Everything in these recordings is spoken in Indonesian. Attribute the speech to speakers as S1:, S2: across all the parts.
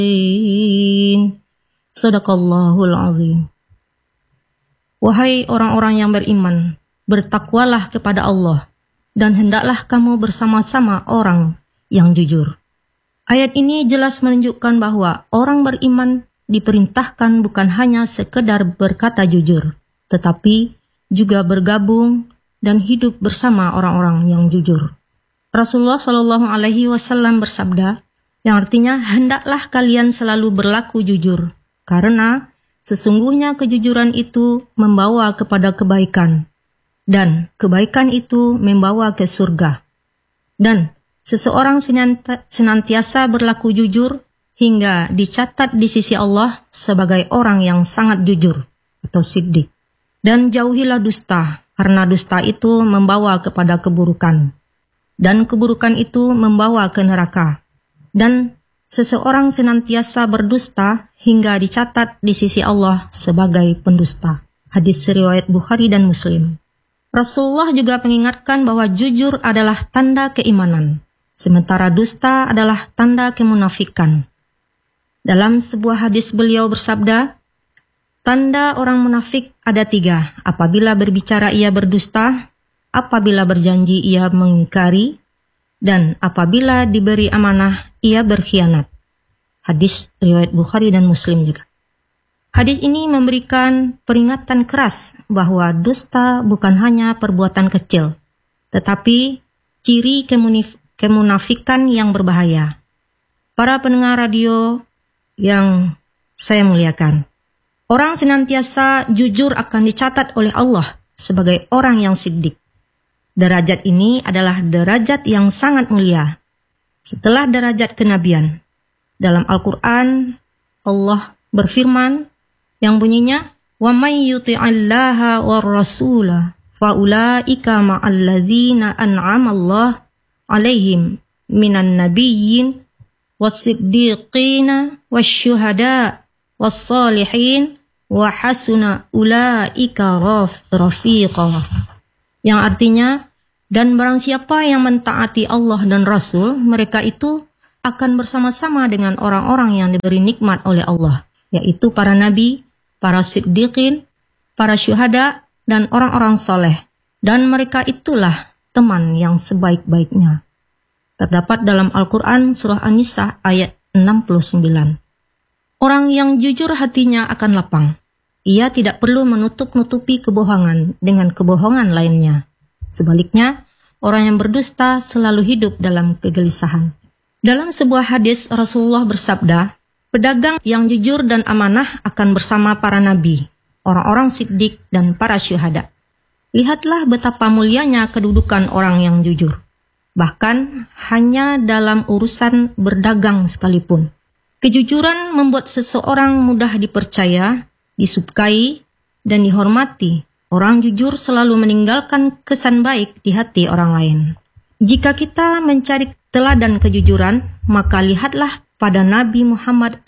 S1: Sadaqallahul azim. Wahai orang-orang yang beriman, bertakwalah kepada Allah, dan hendaklah kamu bersama-sama orang yang jujur. Ayat ini jelas menunjukkan bahwa orang beriman diperintahkan bukan hanya sekedar berkata jujur, tetapi juga bergabung dan hidup bersama orang-orang yang jujur. Rasulullah Shallallahu Alaihi Wasallam bersabda, yang artinya hendaklah kalian selalu berlaku jujur, karena sesungguhnya kejujuran itu membawa kepada kebaikan, dan kebaikan itu membawa ke surga. Dan seseorang senantiasa berlaku jujur hingga dicatat di sisi Allah sebagai orang yang sangat jujur atau siddiq. Dan jauhilah dusta, karena dusta itu membawa kepada keburukan, dan keburukan itu membawa ke neraka. Dan seseorang senantiasa berdusta hingga dicatat di sisi Allah sebagai pendusta. Hadis riwayat Bukhari dan Muslim. Rasulullah juga mengingatkan bahwa jujur adalah tanda keimanan, sementara dusta adalah tanda kemunafikan. Dalam sebuah hadis beliau bersabda, tanda orang munafik ada 3. Apabila berbicara ia berdusta, apabila berjanji ia mengingkari, dan apabila diberi amanah ia berkhianat. Hadis riwayat Bukhari dan Muslim juga. Hadis ini memberikan peringatan keras bahwa dusta bukan hanya perbuatan kecil, tetapi ciri kemunafikan yang berbahaya. Para pendengar radio yang saya muliakan, orang senantiasa jujur akan dicatat oleh Allah sebagai orang yang siddiq. Derajat ini adalah derajat yang sangat mulia setelah derajat kenabian. Dalam Al-Quran, Allah berfirman yang bunyinya, وَمَنْ يُطِعِ اللَّهَ وَالرَّسُولَ فَأُولَٰئِكَ مَعَ الَّذِينَ أَنْعَمَ اللَّهُ عَلَيْهِمْ مِنَ النَّبِيِّينَ وَالصِّدِّيقِينَ وَالشُّهَدَاءِ وَالصَّالِحِينَ وَحَسُنَ أُولَٰئِكَ رَفِيقًا. Yang artinya, dan barang siapa yang mentaati Allah dan Rasul, mereka itu akan bersama-sama dengan orang-orang yang diberi nikmat oleh Allah, yaitu para nabi, para siddiqin, para syuhada, dan orang-orang soleh. Dan mereka itulah teman yang sebaik-baiknya. Terdapat dalam Al-Quran surah An-Nisa ayat 69. Orang yang jujur hatinya akan lapang. Ia tidak perlu menutup-nutupi kebohongan dengan kebohongan lainnya. Sebaliknya, orang yang berdusta selalu hidup dalam kegelisahan. Dalam sebuah hadis, Rasulullah bersabda, pedagang yang jujur dan amanah akan bersama para nabi, orang-orang siddiq, dan para syuhada. Lihatlah betapa mulianya kedudukan orang yang jujur. Bahkan hanya dalam urusan berdagang sekalipun. Kejujuran membuat seseorang mudah dipercaya, disukai, dan dihormati. Orang jujur selalu meninggalkan kesan baik di hati orang lain. Jika kita mencari teladan kejujuran, maka lihatlah pada Nabi Muhammad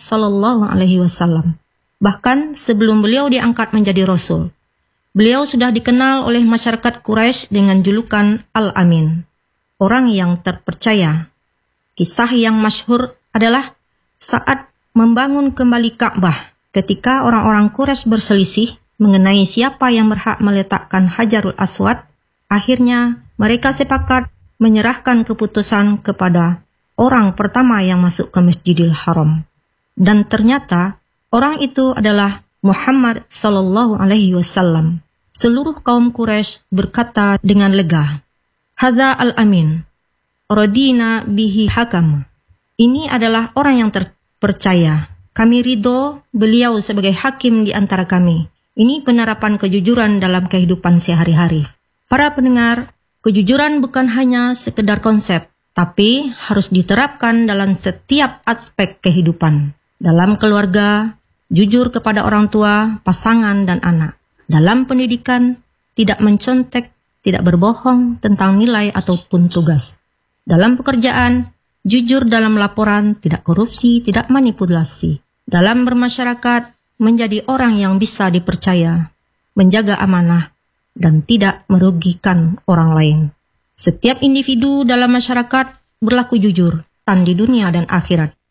S1: SAW. Bahkan sebelum beliau diangkat menjadi Rasul, beliau sudah dikenal oleh masyarakat Quraisy dengan julukan Al-Amin, orang yang terpercaya. Kisah yang masyhur adalah saat membangun kembali Ka'bah. Ketika orang-orang Quraisy berselisih mengenai siapa yang berhak meletakkan Hajarul Aswad, akhirnya mereka sepakat menyerahkan keputusan kepada orang pertama yang masuk ke Masjidil Haram. Dan ternyata orang itu adalah Muhammad sallallahu alaihi wasallam. Seluruh kaum Quraisy berkata dengan lega, "Hadza al-amin, radina bihi hakam." Ini adalah orang yang terpercaya. Kami ridho beliau sebagai hakim di antara kami. Ini penerapan kejujuran dalam kehidupan sehari-hari. Para pendengar, kejujuran bukan hanya sekedar konsep, tapi harus diterapkan dalam setiap aspek kehidupan. Dalam keluarga, jujur kepada orang tua, pasangan, dan anak. Dalam pendidikan, tidak mencontek, tidak berbohong tentang nilai ataupun tugas. Dalam pekerjaan, jujur dalam laporan, tidak korupsi, tidak manipulasi. Dalam bermasyarakat, menjadi orang yang bisa dipercaya, menjaga amanah, dan tidak merugikan orang lain. Setiap individu dalam masyarakat berlaku jujur, di dunia dan akhirat.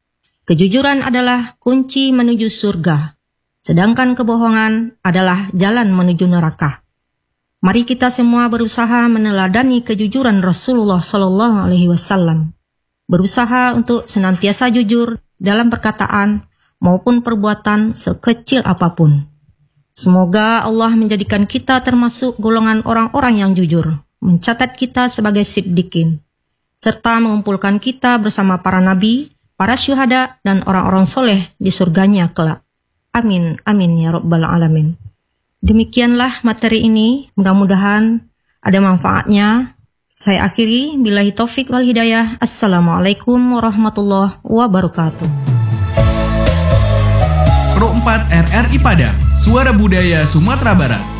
S1: Kejujuran adalah kunci menuju surga, sedangkan kebohongan adalah jalan menuju neraka. Mari kita semua berusaha meneladani kejujuran Rasulullah Shallallahu Alaihi Wasallam. Berusaha untuk senantiasa jujur dalam perkataan maupun perbuatan sekecil apapun. Semoga Allah menjadikan kita termasuk golongan orang-orang yang jujur, mencatat kita sebagai siddiqin, serta mengumpulkan kita bersama para nabi, para syuhada, dan orang-orang soleh di surganya kelak. Amin, amin ya rabbal alamin. Demikianlah materi ini, mudah-mudahan ada manfaatnya. Saya akhiri, billahi taufik wal hidayah. Assalamualaikum warahmatullahi wabarakatuh.
S2: Pro 4 RRI Padang, Suara Budaya Sumatera Barat.